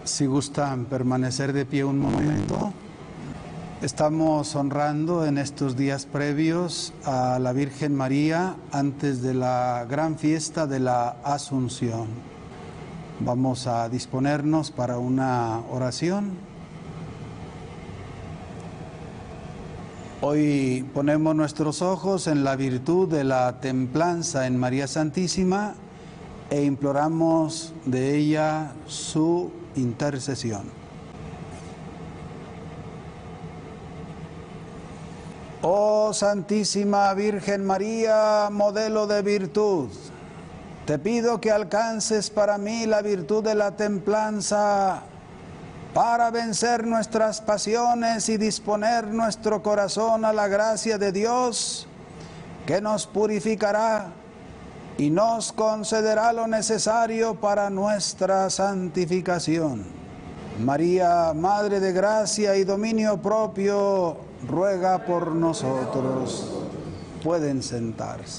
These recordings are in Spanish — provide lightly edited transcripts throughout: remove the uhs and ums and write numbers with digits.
Si gustan permanecer de pie un momento, estamos honrando en estos días previos a la Virgen María antes de la gran fiesta de la Asunción. Vamos a disponernos para una oración. Hoy ponemos nuestros ojos en la virtud de la templanza en María Santísima e imploramos de ella su intercesión. Oh Santísima Virgen María, modelo de virtud, te pido que alcances para mí la virtud de la templanza para vencer nuestras pasiones y disponer nuestro corazón a la gracia de Dios, que nos purificará y nos concederá lo necesario para nuestra santificación. María, Madre de Gracia y Dominio propio, ruega por nosotros. Pueden sentarse.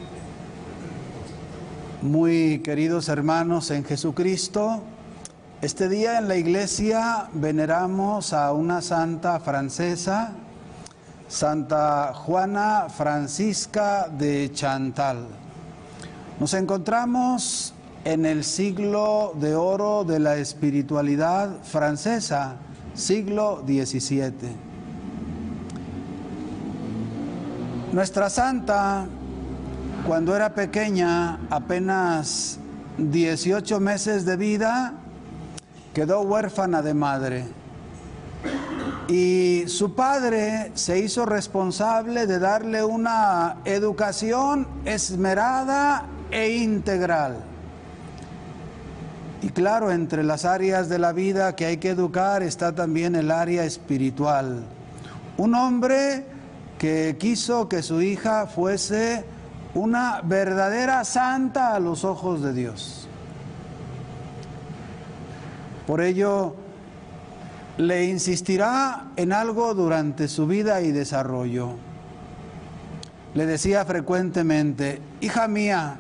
Muy queridos hermanos en Jesucristo, este día en la iglesia veneramos a una santa francesa, Santa Juana Francisca de Chantal. Nos encontramos en el siglo de oro de la espiritualidad francesa, siglo XVII. Nuestra santa, cuando era pequeña, apenas 18 meses de vida, quedó huérfana de madre. Y su padre se hizo responsable de darle una educación esmerada e integral. Y claro, entre las áreas de la vida que hay que educar está también el área espiritual. Un hombre que quiso que su hija fuese una verdadera santa a los ojos de Dios. Por ello, le insistirá en algo durante su vida y desarrollo. Le decía frecuentemente: hija mía,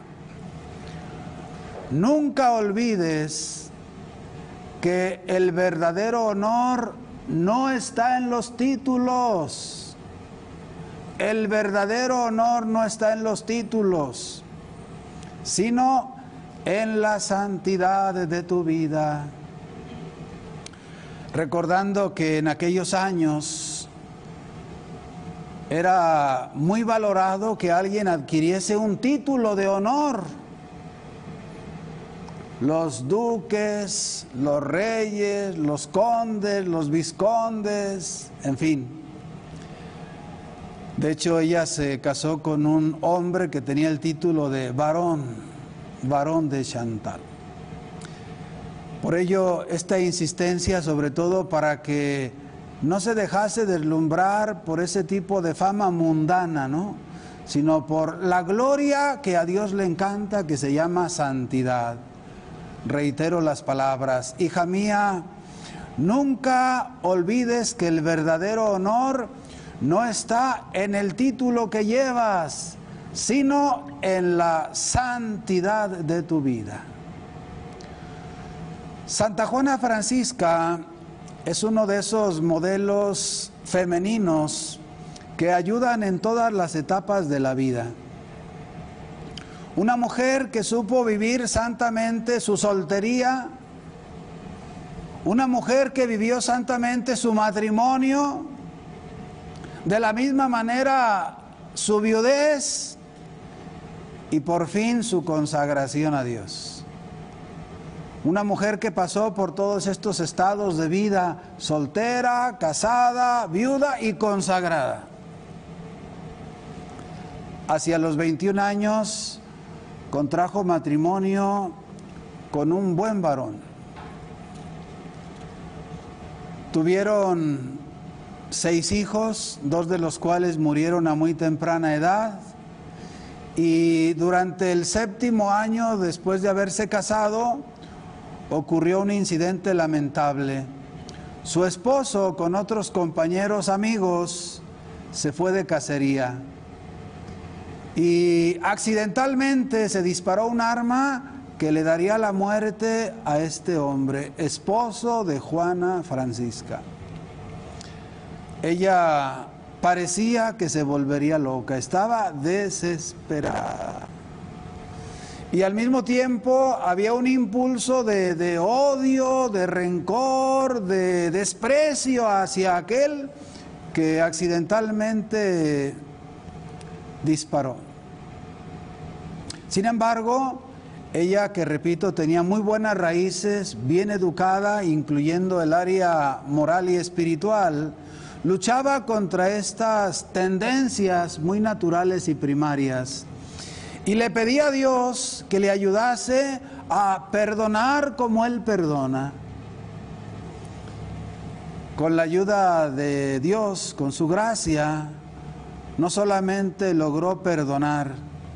nunca olvides que el verdadero honor no está en los títulos. El verdadero honor no está en los títulos, sino en la santidad de tu vida. Recordando que en aquellos años era muy valorado que alguien adquiriese un título de honor. Los duques, los reyes, los condes, los vizcondes, en fin. De hecho, ella se casó con un hombre que tenía el título de varón de Chantal. Por ello, esta insistencia, sobre todo para que no se dejase deslumbrar por ese tipo de fama mundana, ¿no?, sino por la gloria que a Dios le encanta, que se llama santidad. Reitero las palabras: hija mía, nunca olvides que el verdadero honor no está en el título que llevas, sino en la santidad de tu vida. Santa Juana Francisca es uno de esos modelos femeninos que ayudan en todas las etapas de la vida. Una mujer que supo vivir santamente su soltería, una mujer que vivió santamente su matrimonio, de la misma manera su viudez y por fin su consagración a Dios. Una mujer que pasó por todos estos estados de vida: soltera, casada, viuda y consagrada. Hacia los 21 años contrajo matrimonio con un buen varón. Tuvieron 6 hijos, 2 de los cuales murieron a muy temprana edad. Y durante el 7º año después de haberse casado, ocurrió un incidente lamentable. Su esposo, con otros compañeros amigos, se fue de cacería y accidentalmente se disparó un arma que le daría la muerte a este hombre, esposo de Juana Francisca. Ella parecía que se volvería loca, estaba desesperada. Y al mismo tiempo había un impulso de odio, de rencor, de desprecio hacia aquel que accidentalmente disparó. Sin embargo, ella, que repito, tenía muy buenas raíces, bien educada, incluyendo el área moral y espiritual, luchaba contra estas tendencias muy naturales y primarias. Y le pedía a Dios que le ayudase a perdonar como Él perdona. Con la ayuda de Dios, con su gracia, no solamente logró perdonar,